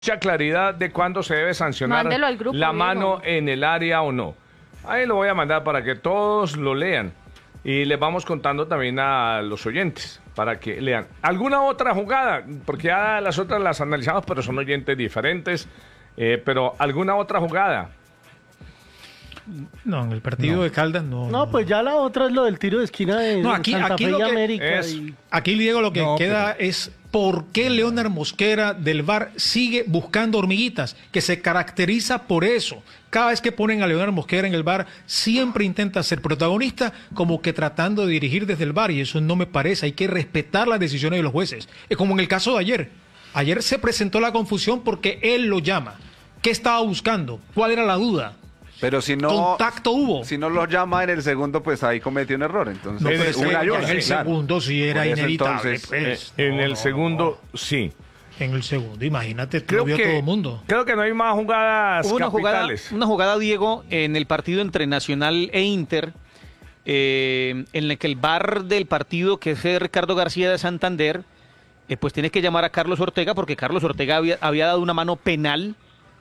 mucha claridad de cuándo se debe sancionar Mándelo al grupo, la Diego. mano en el área o no. Ahí lo voy a mandar para que todos lo lean. Y les vamos contando también a los oyentes para que lean. ¿Alguna otra jugada? Porque ya las otras las analizamos, pero son oyentes diferentes. Pero ¿alguna otra jugada? No, en el partido de Caldas no. No, pues ya la otra es lo del tiro de esquina de No, aquí Santa Fe lo y que América. es- Aquí, Diego, lo que No, queda es por qué Leonard Mosquera del VAR sigue buscando hormiguitas, que se caracteriza por eso. Cada vez que ponen a Leonard Mosquera en el VAR, siempre intenta ser protagonista, como que tratando de dirigir desde el VAR, y eso no me parece. Hay que respetar las decisiones de los jueces. Es como en el caso de ayer. Ayer se presentó la confusión porque él lo llama. ¿Qué estaba buscando? ¿Cuál era la duda? Pero si no, Contacto hubo. si no lo llama en el segundo, pues ahí cometió un error. Entonces, No, pero es es que una ayuda, en el sí, claro. segundo sí era Por eso, inevitable. entonces, pues. En No, el no, segundo, sí. En el segundo, imagínate, Creo lo vio que, todo el mundo. creo que no hay más jugadas Hubo capitales. una jugada, Diego, en el partido entre Nacional e Inter, en el que el VAR del partido, que es Ricardo García de Santander, pues tiene que llamar a Carlos Ortega, porque Carlos Ortega había dado una mano penal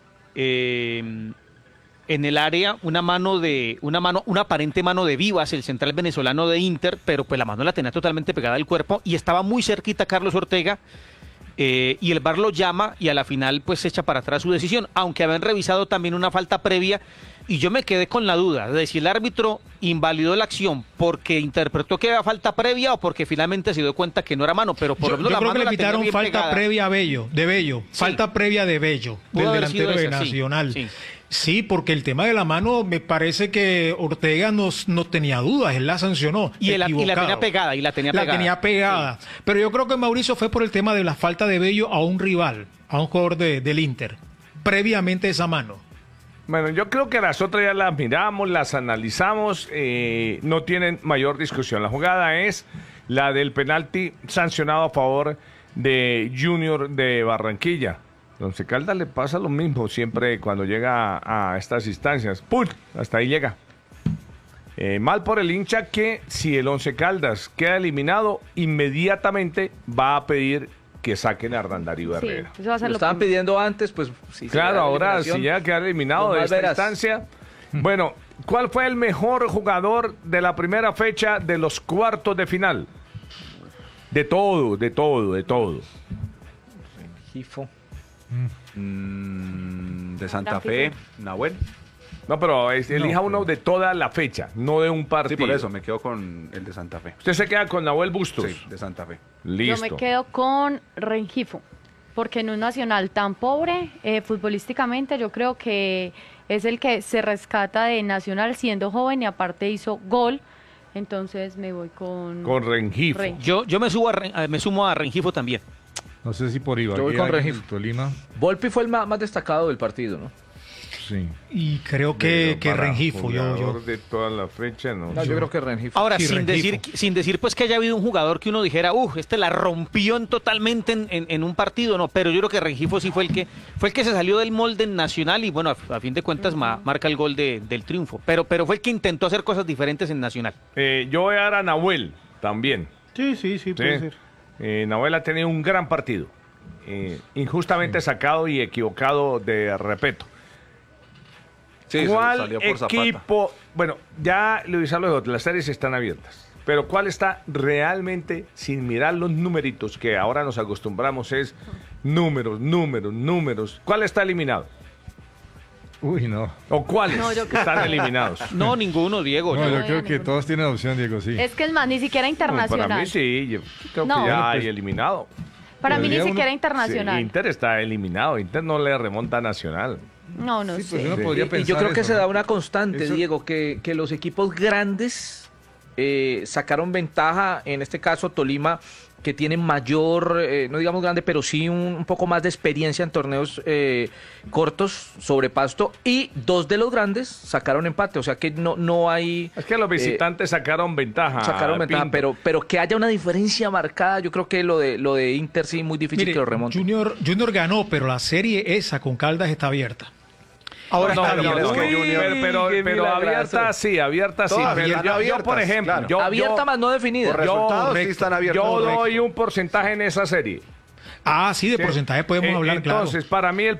en el área, una aparente mano de Vivas, el central venezolano de Inter, pero pues la mano la tenía totalmente pegada al cuerpo y estaba muy cerquita Carlos Ortega. Y el VAR lo llama y a la final pues se echa para atrás su decisión, aunque habían revisado también una falta previa y yo me quedé con la duda de si el árbitro invalidó la acción porque interpretó que había falta previa o porque finalmente se dio cuenta que no era mano, pero por lo Yo menos la creo mano que le la tenía pitaron bien falta pegada. previa a Bello, de Bello, Sí. falta previa de Bello, Pudo del haber sido delantero de esa, sí, Nacional. sí. Sí, porque el tema de la mano me parece que Ortega no tenía dudas, él la sancionó. Y la equivocado. tenía pegada, La tenía pegada. Pero yo creo que Mauricio fue por el tema de la falta de Bello a un rival, a un jugador del Inter, previamente esa mano. Bueno, yo creo que las otras ya las miramos, las analizamos, no tienen mayor discusión. La jugada es la del penalti sancionado a favor de Junior de Barranquilla. Once Caldas le pasa lo mismo siempre cuando llega a estas instancias. ¡Pum! Hasta ahí llega. Mal por el hincha que si el Once Caldas queda eliminado, inmediatamente va a pedir que saquen a Hernán Darío Sí, Herrera. eso va a ser Lo lo estaban primero. pidiendo antes, pues sí. Claro, ahora si llega a quedar eliminado pues de más esta verás. instancia. Bueno, ¿cuál fue el mejor jugador de la primera fecha de los cuartos de final? De todo. Gifo. de Santa Fe, Nahuel. No, pero elija uno de toda la fecha, no de un Sí, partido. por eso me quedo con el de Santa Fe. Usted se queda con Nahuel Bustos. Sí, de Santa Fe. Listo. Yo me quedo con Rengifo, porque en un Nacional tan pobre, futbolísticamente, yo creo que es el que se rescata de Nacional siendo joven y aparte hizo gol. Entonces me voy con Rengifo. Rengifo. Yo me sumo a Rengifo también. No sé si por Ibagué. Yo voy con alguien Rengifo. del Tolima. Volpi fue el más destacado del partido, ¿no? Sí. Y creo que Pero para Rengifo, jugador de toda la fecha, no. No, yo creo que Rengifo. Ahora, Sí, sin Rengifo. decir pues que haya habido un jugador que uno dijera, este la rompió totalmente en un partido, no, pero yo creo que Rengifo sí fue el que se salió del molde en Nacional y bueno, a fin de cuentas marca el gol del triunfo, pero fue el que intentó hacer cosas diferentes en Nacional. Yo voy a dar a Nahuel también. Sí, puede Sí. ser. Nahuel ha tenido un gran partido. Injustamente sacado y equivocado de respeto. Sí, ¿Cuál salió por Zapata. equipo? Bueno, ya lo hice los otros, las series están abiertas. Pero ¿cuál está realmente, sin mirar los numeritos que ahora nos acostumbramos, es números? ¿Cuál está eliminado? Uy, no. ¿O cuáles No, yo creo- están eliminados? No, ninguno, Diego. No, no yo veo creo que ninguno. todos tienen opción, Diego, sí. Es que es más, ni siquiera internacional. Para mí sí, yo creo No. que ya Bueno, hay pues, eliminado. Para mí ni Podría siquiera uno- internacional. Sí, Inter está eliminado, Inter no le remonta a Nacional. No, no Sí, sé. pues uno Sí. podría Y pensar yo creo que eso, se ¿no? da una constante, Eso- Diego, que los equipos grandes sacaron ventaja, en este caso Tolima, que tiene mayor, no digamos grande, pero sí un poco más de experiencia en torneos cortos sobre Pasto, y dos de los grandes sacaron empate, o sea que no hay... Es que los visitantes sacaron ventaja. Sacaron ventaja, Pinto. pero que haya una diferencia marcada, yo creo que lo de Inter sí muy difícil Mire, que lo remonte. Junior ganó, pero la serie esa con Caldas está abierta. Ahora No, está pero bien, es que Junior- pero abierta sí. Todas Pero yo, abiertas, por ejemplo, claro. Abierta más no definida. Por resultados sí están abiertos. yo doy correcto. un porcentaje en esa serie. Ah, sí, de porcentaje podemos hablar, claro. Entonces, para mí el